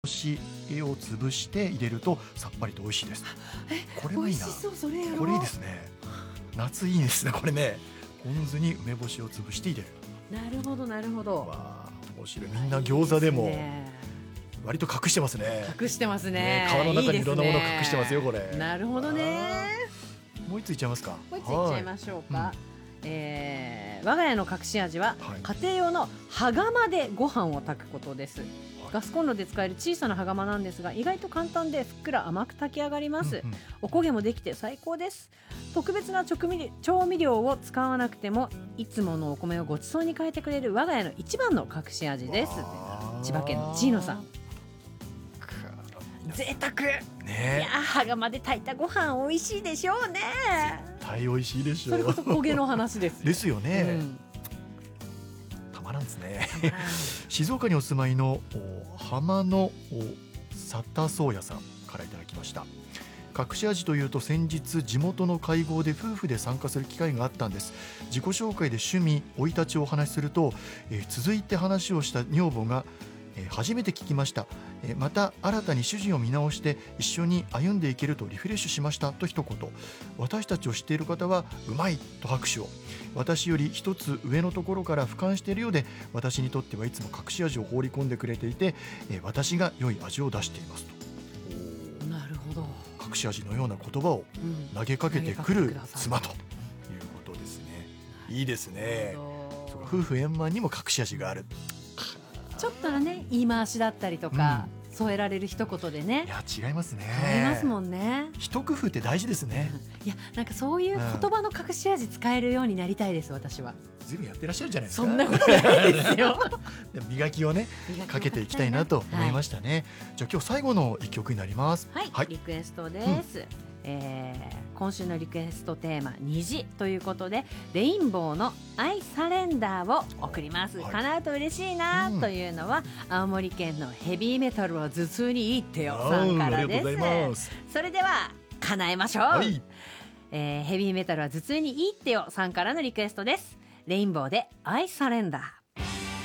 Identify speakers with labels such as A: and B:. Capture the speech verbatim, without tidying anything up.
A: しを潰して入れるとさっぱりと美味しいです。これもいいな。
B: 美味しそう。それやろう。
A: これいいですね。夏いいですねこれね。ポン酢に梅干しを潰して入れる。
B: なるほどなるほど。
A: わあ面白い。みんな餃子でも割と隠してますね。
B: 隠してますね。
A: 皮の中にいろんなもの隠してますよこれ。
B: なるほどね。
A: もう一ついっちゃいますか。
B: もう一ついっちゃいましょうか。えー、我が家の隠し味は、はい、家庭用の羽釜でご飯を炊くことです。ガスコンロで使える小さな羽釜なんですが、意外と簡単でふっくら甘く炊き上がります。うんうん、お焦げもできて最高です。特別な調味調味料を使わなくてもいつものお米をごちそうに変えてくれる我が家の一番の隠し味です。千葉県のチーノさん。贅沢ね。いや羽釜で炊いたご飯美味しいでしょうね。
A: 絶対美味しいでしょう。
B: それこそ焦げの話です
A: ですよね。うんたまらんですね。静岡にお住まいの浜野佐田宗也さんからいただきました。隠し味というと先日地元の会合で夫婦で参加する機会があったんです。自己紹介で趣味生い立ちをお話しすると、えー、続いて話をした女房が、えー、初めて聞きました、えー、また新たに主人を見直して一緒に歩んでいけるとリフレッシュしましたと一言。私たちを知っている方はうまいと拍手を。私より一つ上のところから俯瞰しているようで、私にとってはいつも隠し味を放り込んでくれていて、えー、私が良い味を出していますと。
B: なるほど。
A: 隠し味のような言葉を投げかけてくる妻ということですね。いいですね。夫婦円満にも隠し味がある。
B: ちょっとはね言い回しだったりとか、うん、添えられる一言でね。
A: いや違いますね。
B: ありますもんね。
A: 一工夫って大事ですね。
B: いやなんかそういう言葉の隠し味使えるようになりたいです、私は。
A: ずいぶんやってらっしゃるじゃないですか。
B: そんなことないですよ。
A: 磨きをねかけていきたいなと思いましたね。はい、じゃあ今日最後の一曲になります。
B: はい、はい、リクエストです。うんえー、今週のリクエストテーマ虹ということでレインボーのアイサレンダーを送ります。はい、叶うと嬉しいなというのは、うん、青森県のヘビーメタルは頭痛にいいってよさんからです。それでは叶えましょう。はいえー、ヘビーメタルは頭痛にいいってよさんからのリクエストです。レインボーでアイサレンダー。